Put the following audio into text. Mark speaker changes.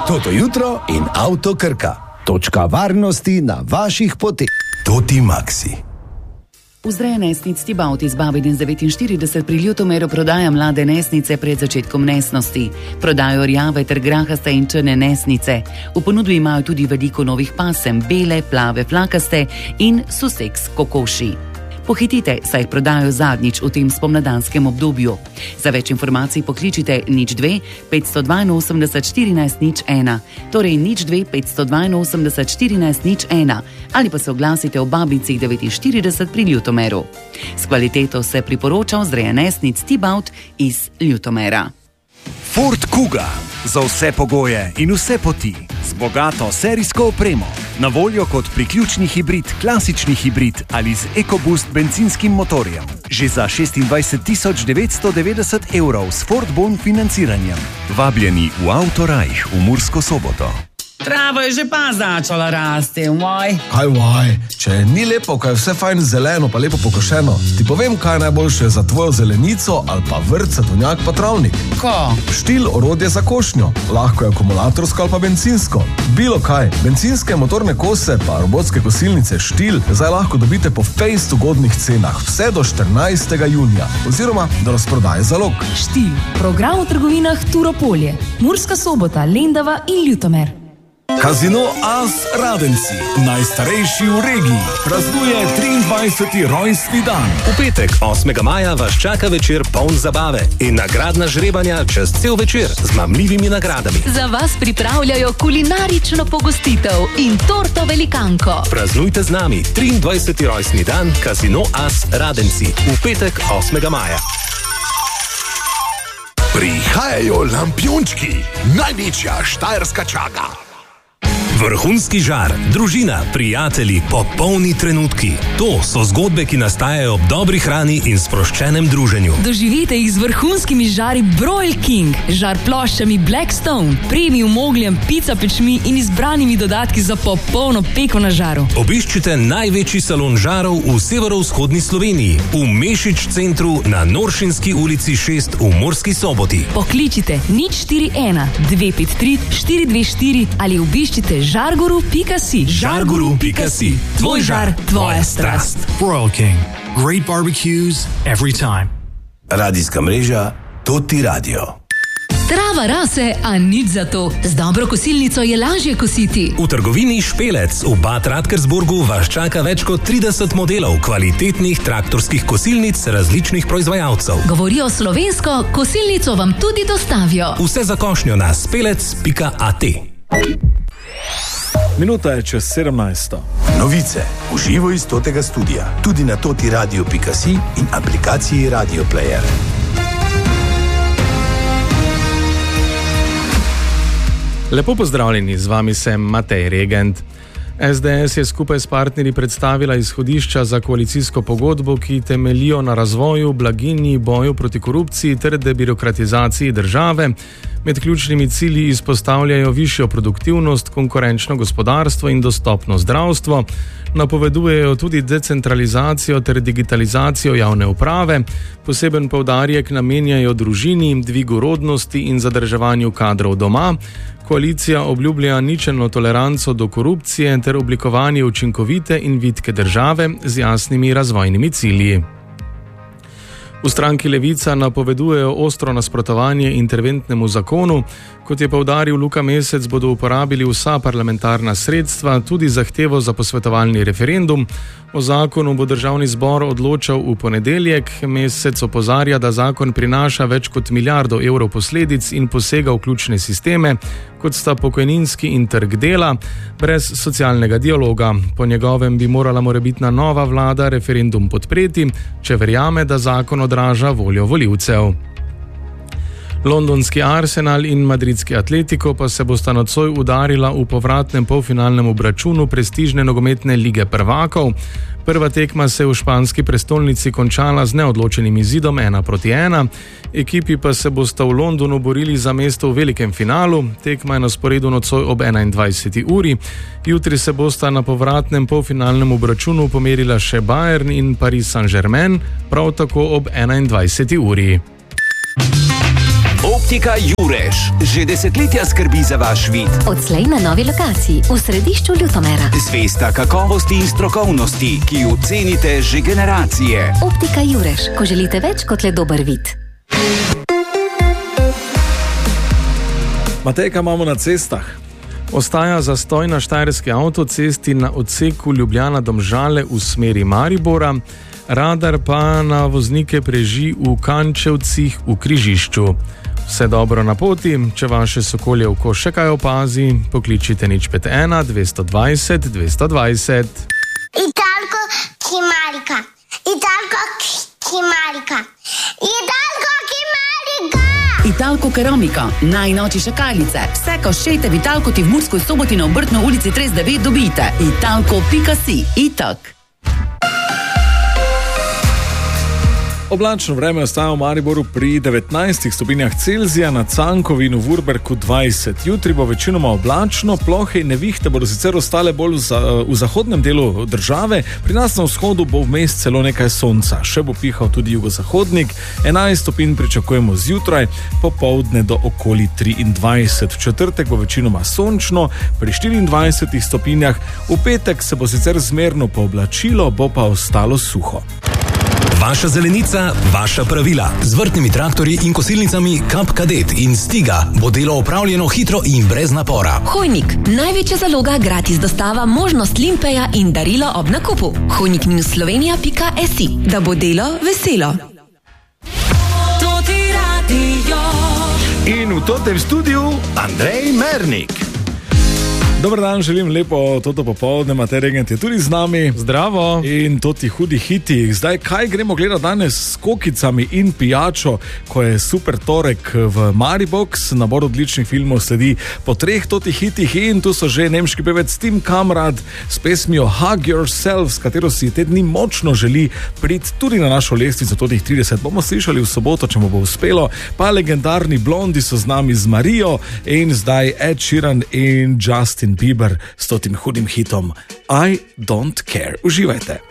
Speaker 1: Toto jutro in Avto Krka. Točka varnosti na vaših poteh. Toti Maxi.
Speaker 2: Vzreja nesnic Tibaut iz Babin 49 pri Ljutomeru prodaja mlade nesnice pred začetkom nesnosti. Prodajo rjave ter grahaste in črne nesnice. V ponudbi imajo tudi veliko novih pasem, bele, plave, flakaste in suseks kokoši. Pohitite, saj jih prodajo zadnjič v tem spomladanskem obdobju. Za več informacij pokličite 02 582 14 01, torej 02 582 14 01, ali pa se oglasite v Babincih 49 pri Ljutomeru. S kvaliteto se priporoča vzreja nesnic Tibaut iz Ljutomera.
Speaker 3: Ford Kuga. Za vse pogoje in vse poti. Z bogato serijsko opremo. Na voljo kot priključni hibrid, klasični hibrid ali z EcoBoost benzinskim motorjem. Že za 26 990 € s Ford Bon financiranjem. Vabljeni v Autorajh v Mursko Soboto.
Speaker 2: Trava je že pa začala rasti, moj.
Speaker 4: Kaj vaj, če ni lepo, kaj je vse fajn zeleno pa lepo pokošeno, ti povem, kaj je najboljše za tvojo zelenico ali pa vrt, sadovnjak pa travnik.
Speaker 2: Ko?
Speaker 4: Štil orodje za košnjo, lahko je akumulatorsko ali pa bencinsko. Bilo kaj, bencinske motorne kose pa robotske kosilnice Štil zdaj lahko dobite po fejst ugodnih cenah vse do 14. junija oziroma do razprodaje zalog.
Speaker 5: Štil, program v trgovinah Turopolje, Murska Sobota, Lendava in Ljutomer.
Speaker 6: Casino As Radenci, najstarejši v regiji, praznuje 23. rojstni dan.
Speaker 7: V petek, 8. maja, vas čaka večer poln zabave in nagradna žrebanja čez cel večer z mamljivimi nagradami.
Speaker 5: Za vas pripravljajo kulinarično pogostitev in torto velikanko.
Speaker 7: Praznujte z nami 23. rojstni dan Casino As Radenci v petek, 8. maja.
Speaker 1: Prihajajo lampiončki, največja štajerska čaga.
Speaker 7: Vrhunski žar, družina, prijatelji, popolni trenutki. To so zgodbe, ki nastajajo ob dobri hrani in sproščenem druženju.
Speaker 5: Doživite jih z vrhunskimi žari Broil King, žar ploščami Blackstone, premium ogljem, pizza pečmi in izbranimi dodatki za popolno peko na žaru.
Speaker 7: Obiščite največji salon žarov v severovzhodni Sloveniji, v Mešič centru na Noršinski ulici 6 v Murski Soboti.
Speaker 5: Pokličite 041 253 424 ali obiščite žarguru.si.
Speaker 7: Žarguru.si. Tvoj žar, tvoja strast.
Speaker 6: Broil King. Great barbecues every time.
Speaker 1: Radijska mreža Toti Radio.
Speaker 5: Trava rase, a nič za to. Z dobro kosilnico je lažje kositi.
Speaker 7: V trgovini Špelec v Bad Radkersburgu vas čaka več kot 30 modelov kvalitetnih traktorskih kosilnic različnih proizvajalcev.
Speaker 5: Govorijo slovensko, kosilnico vam tudi dostavijo.
Speaker 7: Vse za košnjo na spelec.at.
Speaker 6: Minuta je čez 17.
Speaker 1: Novice v živo iz Totega studia, tudi na totiradio.si in aplikaciji Radio Player.
Speaker 8: Lepo pozdravljeni, z vami sem Matej Regent. SDS je skupaj s partnerji predstavila izhodišča za koalicijsko pogodbo, ki temeljijo na razvoju, blaginji, boju proti korupciji ter debirokratizaciji države. Med ključnimi cilji izpostavljajo višjo produktivnost, konkurenčno gospodarstvo in dostopno zdravstvo. Napovedujejo tudi decentralizacijo ter digitalizacijo javne uprave. Poseben poudarek namenjajo družini, dvigu rodnosti in zadrževanju kadrov doma. Koalicija obljublja ničelno toleranco do korupcije ter oblikovanje učinkovite in vitke države z jasnimi razvojnimi cilji. V stranki Levica napovedujejo ostro nasprotovanje interventnemu zakonu. Kot je poudaril Luka Mesec, bodo uporabili vsa parlamentarna sredstva, tudi zahtevo za posvetovalni referendum. O zakonu bo državni zbor odločal v ponedeljek. Mesec opozarja, da zakon prinaša več kot milijardo evrov posledic in posega v ključne sisteme, kot sta pokojninski in trg dela, brez socialnega dialoga. Po njegovem bi morala morebitna nova vlada referendum podpreti, če verjame, da zakon odraža voljo volivcev. Londonski Arsenal in madridski Atletico pa se bosta nocoj udarila v povratnem polfinalnem obračunu prestižne nogometne lige prvakov. Prva tekma se je v španski prestolnici končala z neodločenim izidom 1-1. Ekipi pa se bosta v Londonu borili za mesto v velikem finalu. Tekma je na sporedu nocoj ob 21. uri. Jutri se bosta na povratnem polfinalnem obračunu pomerila še Bayern in Paris Saint-Germain, prav tako ob 21. uri.
Speaker 9: Optika Jurež že desetletja skrbi za vaš vid.
Speaker 10: Odslej na novi lokaciji v središču Ljutomera.
Speaker 9: Zvesta kakovosti in strokovnosti, ki jo cenite že generacije.
Speaker 10: Optika Jurež, ko želite več kot le dober vid.
Speaker 4: Matej, kaj imamo na cestah?
Speaker 8: Ostaja zastoj na štajerski avtocesti na odseku Ljubljana-Domžale v smeri Maribora, radar pa na voznike preži v Kančevcih v križišču. Vse dobro na poti, če vaše sokolje oko še kaj opazi, pokličite 051 220 220.
Speaker 11: Italko Kimarika. Italko Kimarika. Italko Kimarika.
Speaker 2: Italko Keramika, najnoči šakalice. Vse koščete v Italkoti v Murskoj Soboti na Obrtno ulici 39 dobite. Italko.si. Itak.
Speaker 4: Oblačno vreme ostaja v Mariboru pri 19 stopinjah Celzija, na Cankovi in v Vurberku 20. Jutri bo večinoma oblačno, plohe in nevihte bodo sicer ostale bolj v zahodnem delu države, pri nas na vzhodu bo vmes celo nekaj sonca. Še bo pihal tudi jugozahodnik, 11 stopinj pričakujemo zjutraj, popoldne do okoli 23. V četrtek bo večinoma sončno, pri 24 stopinjah, v petek se bo sicer zmerno pooblačilo, bo pa ostalo suho.
Speaker 7: Vaša zelenica, vaša pravila. Z vrtnimi traktorji in kosilnicami Kap Kadet in Stiga bo delo opravljeno hitro in brez napora.
Speaker 5: Hojnik, največja zaloga, gratis dostava, možnost limpeja in darilo ob nakupu. Hojnik-slovenija.si, da bo delo veselo.
Speaker 1: In v totem studiu Andrej Mernik.
Speaker 4: Dober dan, želim lepo toto popoldne, Matej Regent je tudi z nami.
Speaker 8: Zdravo.
Speaker 4: In to ti hudi hiti. Zdaj, kaj gremo gledati danes s kokicami in pijačo, ko je super torek v Maribox. Nabor odličnih filmov sledi po 3 totih hitih in tu so že nemški pevec Tim Kamrad s pesmijo Hug Yourself, s katero si te dni močno želi priti tudi na našo lestvico totih 30. Bomo slišali v soboto, če mu bo uspelo. Pa legendarni blondi so z nami z Marijo in zdaj Ed Sheeran in Justin Bieber s totim hudim hitom I Don't Care. Uživajte.